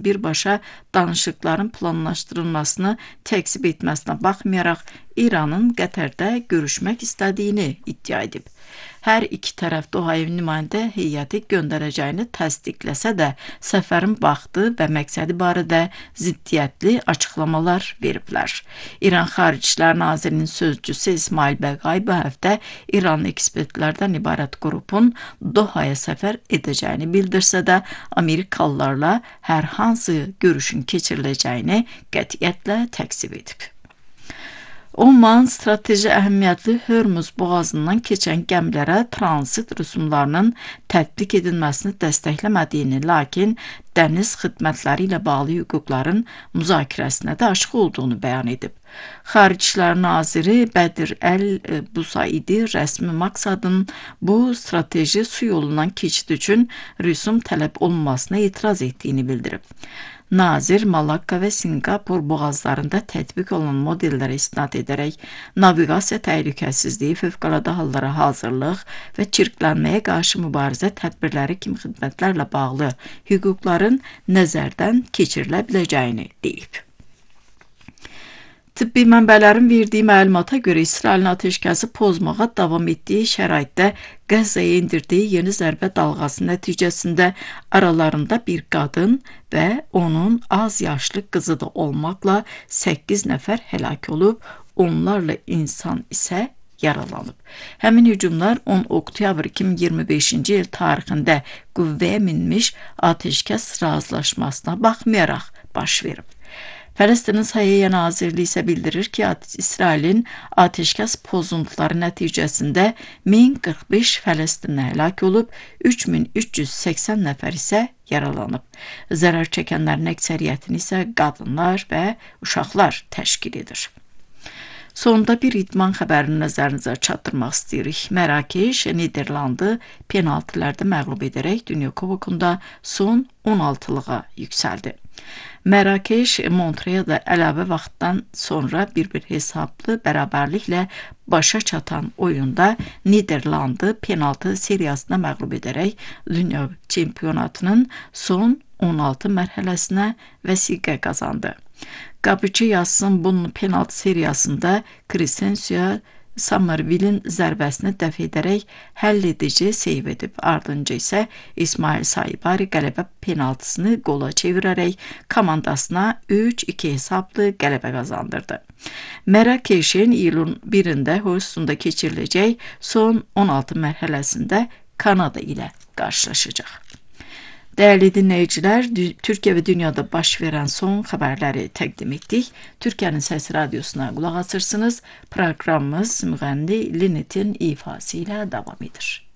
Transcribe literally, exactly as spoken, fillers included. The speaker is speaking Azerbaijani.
birbaşa danışıqların planlaşdırılmasını təksib etməsinə baxmayaraq, İranın Qətərdə görüşmək istədiyini iddia edib. Hər iki tərəf Dohaya nümayəndə heyəti göndərəcəyini təsdiqləsə də, səfərin vaxtı və məqsədi barədə ziddiyyətli açıqlamalar veriblər. İran Xarici İşlər Nazirinin sözcüsü İsmail Bəqai bu həftə İran ekspertlərdən ibarət qrupun Dohaya səfər edəcəyini bildirsə də, Amerikalılarla hər hansı görüşün keçiriləcəyini qətiyyətlə təksib edib. Oman strateji əhəmiyyətli Hörmüz boğazından keçən gəmilərə transit rüsumlarının tətbiq edilməsini dəstəkləmədiyini, lakin dəniz xidmətləri ilə bağlı hüquqların müzakirəsinə də açıq olduğunu bəyan edib. Xarici İşlər Naziri Bədir Əl-Busaidi rəsmi məqsadın bu strateji su yolundan keçid üçün rüsum tələb olunmasına etiraz etdiyini bildirib. Nazir, Malakka və Singapur boğazlarında tətbiq olunan modellərə istinad edərək, naviqasiya təhlükəsizliyi, fövqəladə hallara hazırlıq və çirklənməyə qarşı mübarizə tədbirləri kimi xidmətlərlə bağlı hüquqların nəzərdən keçirilə biləcəyini deyib. Tibbi mənbələrin verdiyi məlumata görə İsrailin ateşkəsi pozmağa davam etdiyi şəraitdə Qəzzaya indirdiyi yeni zərbə dalğası nəticəsində aralarında bir qadın və onun az yaşlı qızı da olmaqla səkkiz nəfər həlak olub, onlarla insan isə yaralanıb. Həmin hücumlar on oktyabr iki min iyirmi beşinci il tarixində qüvvəyə minmiş ateşkəs razılaşmasına baxmayaraq baş verib. Fələstinin Səhiyyə Nazirliyi isə bildirir ki, İsrailin ateşkəs pozuntuları nəticəsində min qırx beş Fələstinli həlak olub, üç min üç yüz səksən nəfər isə yaralanıb. Zərər çəkənlərin əksəriyyətini isə qadınlar və uşaqlar təşkil edir. Sonunda bir idman xəbərini nəzərinizə çatdırmaq istəyirik. Mərakeş Niderlandı penaltilərdə məğlub edərək Dünya Kubokunda son on altılığa yüksəldi. Mərakeş Montrealda əlavə vaxtdan sonra bir-bir hesablı bərabərliklə başa çatan oyunda Niderlandı penaltı seriyasına məğlub edərək Dünya çempionatının son on altı mərhələsinə vəsiqə qazandı. Qapıcı Yazsın bunun penaltı seriyasında Crescencio Somerville'in zərbəsini dəf edərək həll edici seyv edib. Ardınca isə İsmail Saibari qələbə penaltısını qola çevirərək komandasına üç iki hesablı qələbə qazandırdı. Mərakeşin iyulun birində Houston'da keçiriləcək son on altı mərhələsində Kanada ilə qarşılaşacaq. Dəyərli dinləyicilər, Türkiyə və dünyada baş verən son xəbərləri təqdim etdik. Türkiyənin Səsi Radiosuna qulaq asırsınız. Proqramımız müğənni Linet'in ifası ilə davam edir.